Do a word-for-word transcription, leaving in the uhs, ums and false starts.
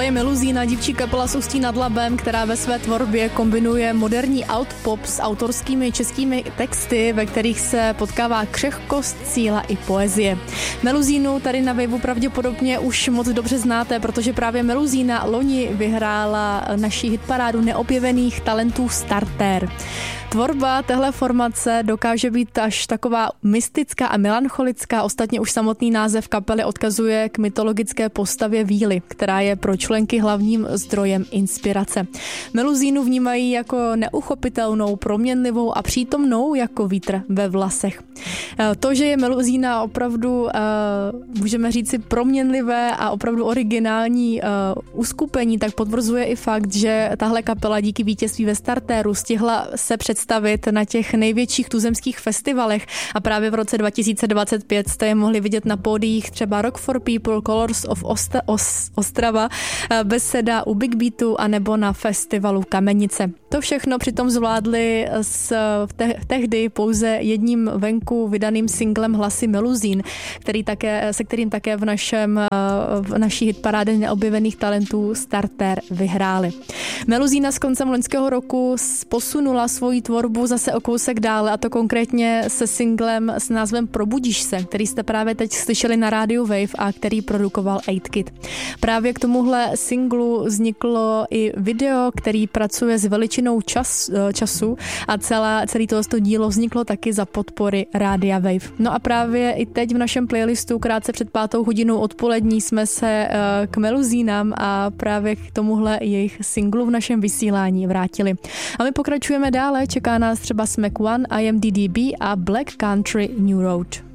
Tohle je Meluzína, dívčí kapela z Ústí nad Labem, která ve své tvorbě kombinuje moderní outpop s autorskými českými texty, ve kterých se potkává křehkost, síla i poezie. Meluzínu tady na Waveu pravděpodobně už moc dobře znáte, protože právě Meluzína loni vyhrála naší hitparádu neobjevených talentů Starter. Tvorba téhle formace dokáže být až taková mystická a melancholická, ostatně už samotný název kapely odkazuje k mytologické postavě Víly, která je pro členky hlavním zdrojem inspirace. Meluzínu vnímají jako neuchopitelnou, proměnlivou a přítomnou jako vítr ve vlasech. To, že je Meluzína opravdu, můžeme říci, proměnlivé a opravdu originální uskupení, tak potvrzuje i fakt, že tahle kapela díky vítězství ve Starteru stihla se představit na těch největších tuzemských festivalech a právě v roce dva tisíce dvacet pět jste je mohli vidět na pódiích třeba Rock for People, Colors of Osta- Os- Ostrava, Beseda u Big Beatu a nebo na festivalu Kamenice. To všechno přitom zvládli s te- tehdy pouze jedním venku vydaným singlem Hlasy Meluzín, který také, se kterým také v, našem, v naší hitparádě neobjevených talentů Starter vyhráli. Meluzína s koncem loňského roku posunula svoji tvorbu zase o kousek dále, a to konkrétně se singlem s názvem Probudíš se, který jste právě teď slyšeli na rádiu Wave a který produkoval osm Kid. Právě k tomuhle singlu vzniklo i video, který pracuje s veličinou čas, času a celá, celý tohle dílo vzniklo taky za podpory rádia Wave. No a právě i teď v našem playlistu krátce před pátou hodinou odpolední jsme se k Meluzínám a právě k tomuhle jejich singlu v našem vysílání vrátili. A my pokračujeme dále, čeká nás třeba Smack One, I M D D B a Black Country New Road.